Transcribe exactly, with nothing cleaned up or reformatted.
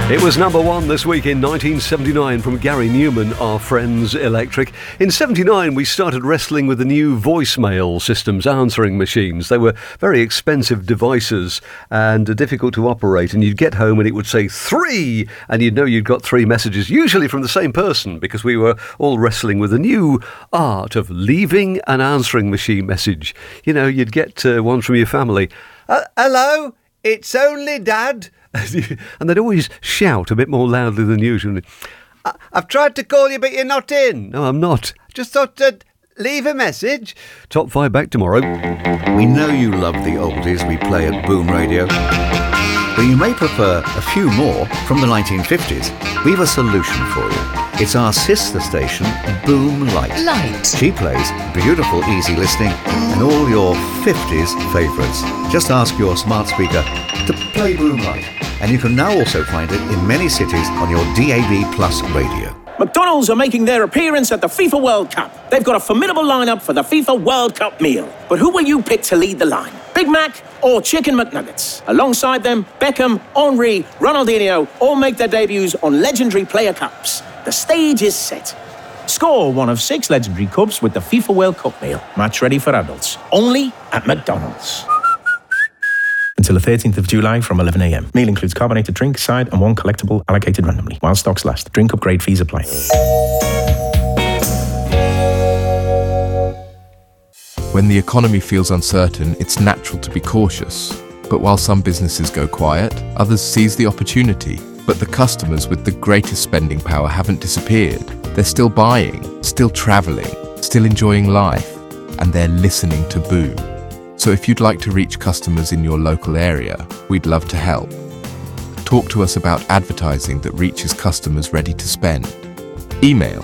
It was number one this week in nineteen seventy-nine from Gary Newman, Our Friends Electric. In seventy-nine, we started wrestling with the new voicemail systems, answering machines. They were very expensive devices and difficult to operate, and you'd get home and it would say three, and you'd know you'd got three messages, usually from the same person, because we were all wrestling with the new art of leaving an answering machine message. You know, you'd get uh, one from your family. Uh, hello, it's only Dad. And they'd always shout a bit more loudly than usual. I've tried to call you, but you're not in. No, I'm not. Just thought I'd leave a message. Top five back tomorrow. We know you love the oldies we play at Boom Radio, but you may prefer a few more from the nineteen fifties. We've a solution for you. It's our sister station, Boom Light. Light. She plays beautiful, easy listening and all your fifties favourites. Just ask your smart speaker to play Boom Light. And you can now also find it in many cities on your D A B Plus radio. McDonald's are making their appearance at the FIFA World Cup. They've got a formidable lineup for the FIFA World Cup meal. But who will you pick to lead the line? Big Mac or Chicken McNuggets? Alongside them, Beckham, Henry, Ronaldinho all make their debuts on legendary player cups. The stage is set. Score one of six legendary cups with the FIFA World Cup meal. Match ready for adults. Only at McDonald's. Until the thirteenth of July from eleven a.m. Meal includes carbonated drink, side and one collectible allocated randomly. While stocks last. Drink upgrade fees apply. When the economy feels uncertain, it's natural to be cautious. But while some businesses go quiet, others seize the opportunity. But the customers with the greatest spending power haven't disappeared. They're still buying, still travelling, still enjoying life, and they're listening to Boom. So if you'd like to reach customers in your local area, we'd love to help. Talk to us about advertising that reaches customers ready to spend. Email